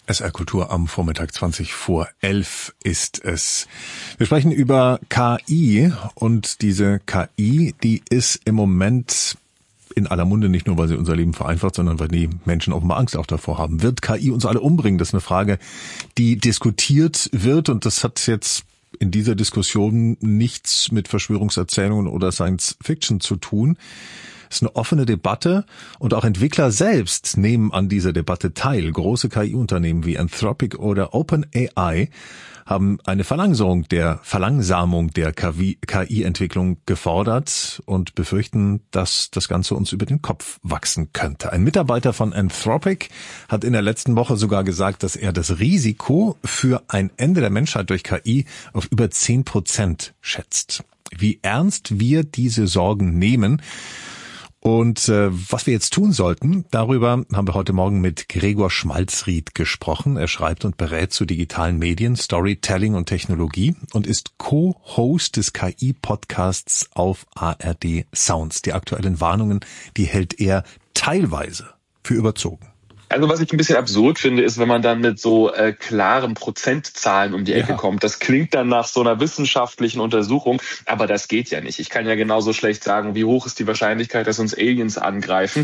SR Kultur am Vormittag 11:20 ist es. Wir sprechen über KI und diese KI, die ist im Moment in aller Munde, nicht nur, weil sie unser Leben vereinfacht, sondern weil die Menschen offenbar Angst auch davor haben. Wird KI uns alle umbringen? Das ist eine Frage, die diskutiert wird, und das hat jetzt in dieser Diskussion nichts mit Verschwörungserzählungen oder Science Fiction zu tun. Es ist eine offene Debatte, und auch Entwickler selbst nehmen an dieser Debatte teil. Große KI-Unternehmen wie Anthropic oder OpenAI haben eine Verlangsamung der KI-Entwicklung gefordert und befürchten, dass das Ganze uns über den Kopf wachsen könnte. Ein Mitarbeiter von Anthropic hat in der letzten Woche sogar gesagt, dass er das Risiko für ein Ende der Menschheit durch KI auf über 10% schätzt. Wie ernst wir diese Sorgen nehmen und was wir jetzt tun sollten, darüber haben wir heute Morgen mit Gregor Schmalzried gesprochen. Er schreibt und berät zu digitalen Medien, Storytelling und Technologie und ist Co-Host des KI-Podcasts auf ARD Sounds. Die aktuellen Warnungen, die hält er teilweise für überzogen. Also was ich ein bisschen absurd finde, ist, wenn man dann mit so klaren Prozentzahlen um die Ecke kommt. Das klingt dann nach so einer wissenschaftlichen Untersuchung, aber das geht ja nicht. Ich kann ja genauso schlecht sagen, wie hoch ist die Wahrscheinlichkeit, dass uns Aliens angreifen.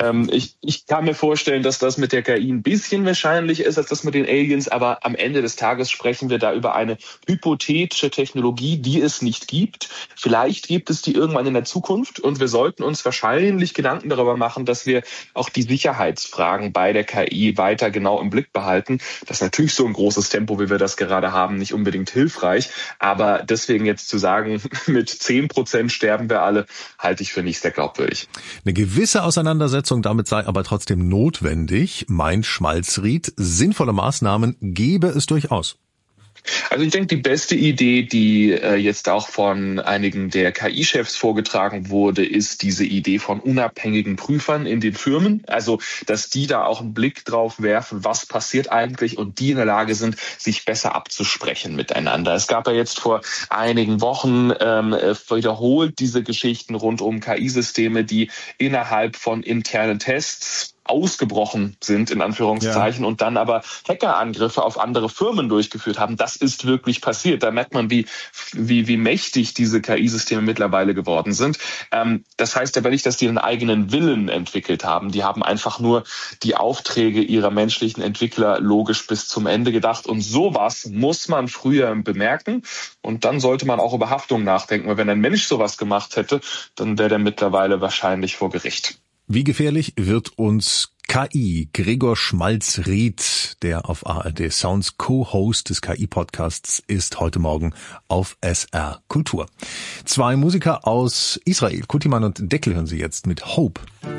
Ich kann mir vorstellen, dass das mit der KI ein bisschen wahrscheinlich ist als das mit den Aliens, aber am Ende des Tages sprechen wir da über eine hypothetische Technologie, die es nicht gibt. Vielleicht gibt es die irgendwann in der Zukunft, und wir sollten uns wahrscheinlich Gedanken darüber machen, dass wir auch die Sicherheitsfragen bei der KI weiter genau im Blick behalten. Das ist natürlich so ein großes Tempo, wie wir das gerade haben, nicht unbedingt hilfreich. Aber deswegen jetzt zu sagen, mit 10% sterben wir alle, halte ich für nicht sehr glaubwürdig. Eine gewisse Auseinandersetzung damit sei aber trotzdem notwendig, meint Schmalzried. Sinnvolle Maßnahmen gäbe es durchaus. Also ich denke, die beste Idee, die jetzt auch von einigen der KI-Chefs vorgetragen wurde, ist diese Idee von unabhängigen Prüfern in den Firmen. Also, dass die da auch einen Blick drauf werfen, was passiert eigentlich, und die in der Lage sind, sich besser abzusprechen miteinander. Es gab ja jetzt vor einigen Wochen wiederholt diese Geschichten rund um KI-Systeme, die innerhalb von internen Tests ausgebrochen sind, in Anführungszeichen, und dann aber Hackerangriffe auf andere Firmen durchgeführt haben. Das ist wirklich passiert. Da merkt man, wie mächtig diese KI-Systeme mittlerweile geworden sind. Das heißt aber nicht, dass die einen eigenen Willen entwickelt haben. Die haben einfach nur die Aufträge ihrer menschlichen Entwickler logisch bis zum Ende gedacht. Und sowas muss man früher bemerken. Und dann sollte man auch über Haftung nachdenken. Weil wenn ein Mensch sowas gemacht hätte, dann wäre der mittlerweile wahrscheinlich vor Gericht. Wie gefährlich wird uns KI? Gregor Schmalzried, der auf ARD Sounds Co-Host des KI-Podcasts ist, heute Morgen auf SR Kultur. Zwei Musiker aus Israel, Kutiman und Deckel, hören Sie jetzt mit Hope.